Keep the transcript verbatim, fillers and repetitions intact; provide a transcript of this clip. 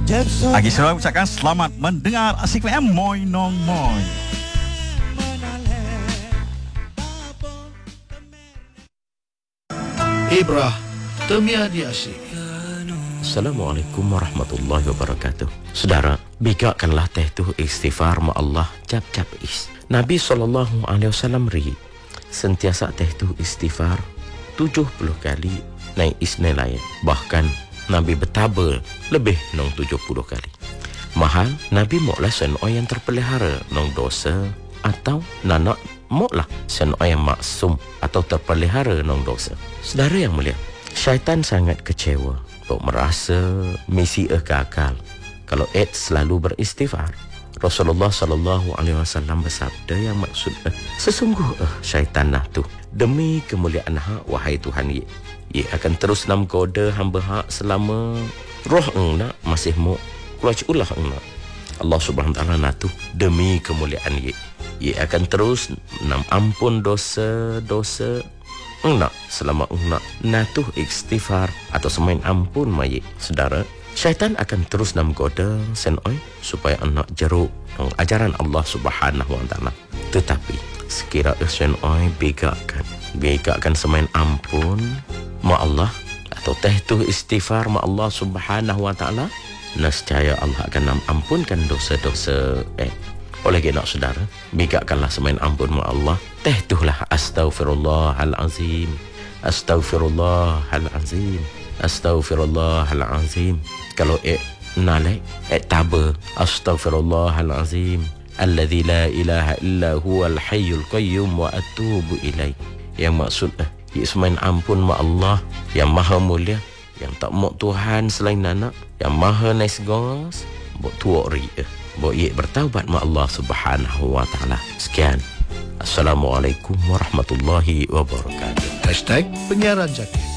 Agi Sarawak ucapkan selamat mendengar Asik F M Moi Nong Moi. Ibrah Temia di Asyik. Assalamualaikum warahmatullahi wabarakatuh. Saudara, bikakanlah teh tu istighfar ma Allah cap-cap is. Nabi sallallahu alaihi wasallam ri sentiasa teh tu istighfar tujuh puluh kali naik isne lain. Bahkan Nabi bertabel lebih nong tujuh puluh kali. Mahal Nabi moklah sen yang terpelihara nong dosa atau nanak moklah sen yang maksum atau terpelihara nong dosa. Saudara yang mulia, syaitan sangat kecewa, kok merasa misi eh gagal kalau Ed selalu beristighfar. Rasulullah sallallahu alaihi wasallam bersabda yang maksud eh, sesungguh eh syaitan nah tu demi kemuliaan hak wahai Tuhan ye, ye akan terus nam goda hamba hak selama roh engna masih mu keluar ulah engna. Allah Subhanahu wa taala nah tu demi kemuliaan ye, ye akan terus nam ampun dosa-dosa engna selama engna nah tu istighfar atau semain ampun maye. Saudara, syaitan akan terus nam goda senoi supaya anak jeruk ng ajaran Allah Subhanahu wa taala. Tetapi sekira senoi begakan begakan semain ampun ma Allah atau teh tu istighfar ma Allah Subhanahu wa taala, nescaya Allah akan nam ampunkan dosa-dosa eh oleh kerana saudara, begakanlah semain ampun ma Allah. Teh tuhlah astaghfirullahalazim, astaghfirullahalazim, astaghfirullahalazim. Kalau eh nalai eh tabe astaghfirullahalazim alladzi la ilaha illa huwal hayyul qayyum wa atubu ilaih. Yang maksud eh semain ampun ma Allah yang maha mulia, yang tak mau Tuhan selain anak, yang maha nice gos buat tuak ri eh buat ye bertaubat ma Allah Subhanahu wa taala. Sekian. Assalamualaikum warahmatullahi wabarakatuh. Hashtag Penyiaran Jati.